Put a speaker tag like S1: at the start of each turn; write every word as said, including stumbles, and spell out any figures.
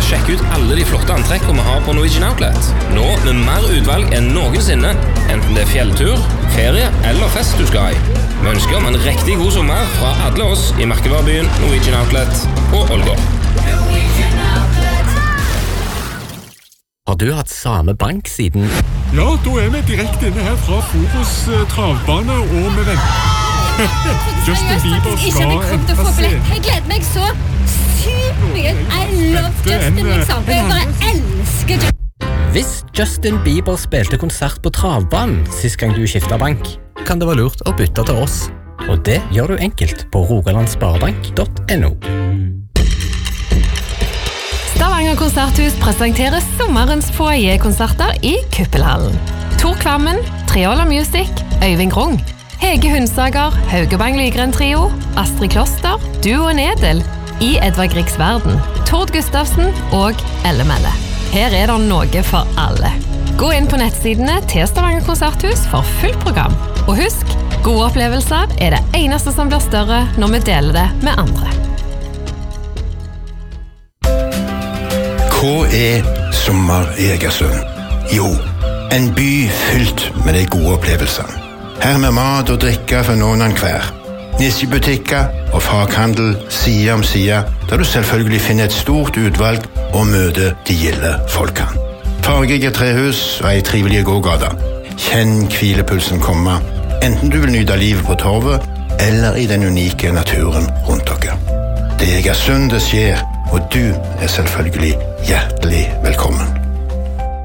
S1: Sjekk ut alle de flotte antrekkene vi har på Norwegian Outlet. Nå med mer utvalg enn noensinne, enten det er fjelltur, ferie eller fest du skal i. Vi ønsker om en riktig god sommer fra alle oss i merkevarebyen Norwegian Outlet og Ålgård.
S2: Har du hatt samme bank siden?
S3: Ja, da er vi direkte inne her fra Forus uh, travbane og med venter. Justin Bieber skal enda se.
S4: Jeg gleder meg så sykt mye. I love Justin, liksom. Jeg bare elsker Justin.
S2: Hvis Justin Bieber spilte konsert på travbanen sist gang du skiftet bank, kan det være lurt å bytte til oss. Og det gjør du enkelt på rogalandsparebank punktum no.
S5: Stavanger Konserthus presenterer sommerens foyer-konserter i Kuppelhallen. Tor Kvammen, Triola Music, Øyvind Grung, Hege Hundsager, Haugebang Lygren Trio, Astrid Kloster, Duo Nedel, I Edvard Griegs Verden, Tord Gustavsen og Elle Melle. Her er det noe for alle. Gå inn på nettsidene til Stavanger Konserthus for fullt program. Og husk, gode opplevelser er det eneste som blir større når vi deler det med andre.
S6: Hva er sommer i Egersund? Jo, en by fylt med de gode opplevelsene. Her med mat og drikke for noen av hver. Nisjebutikker og faghandel side om side, der du selvfølgelig finner et stort utvalg og møter de gilde folkene. Fargige trehus og ei trivelig gågata. Kjenn hvilepulsen komme, enten du vil nyte livet på torvet eller i den unike naturen rundt dere. Det er Egersund det skjer, og du er selvfølgelig hjertelig velkommen.